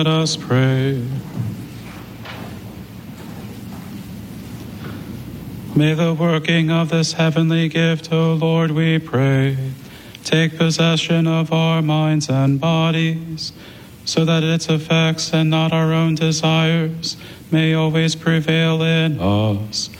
Let us pray. May the working of this heavenly gift, O Lord, we pray, take possession of our minds and bodies, so that its effects and not our own desires may always prevail in us.